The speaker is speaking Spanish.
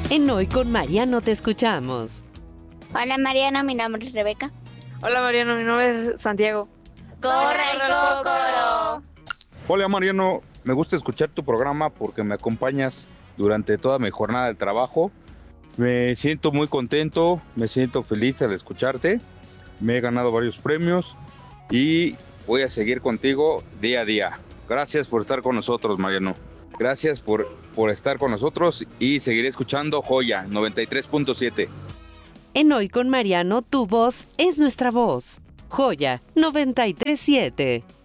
En Hoy con Mariano te escuchamos. Hola Mariano, mi nombre es Rebeca. Hola Mariano, mi nombre es Santiago. ¡Corre el cócoro! Hola Mariano, me gusta escuchar tu programa porque me acompañas durante toda mi jornada de trabajo. Me siento muy contento, me siento feliz al escucharte. Me he ganado varios premios y voy a seguir contigo día a día. Gracias por estar con nosotros, Mariano. Gracias por estar con nosotros y seguiré escuchando Joya 93.7. En Hoy con Mariano, tu voz es nuestra voz. Joya 93.7.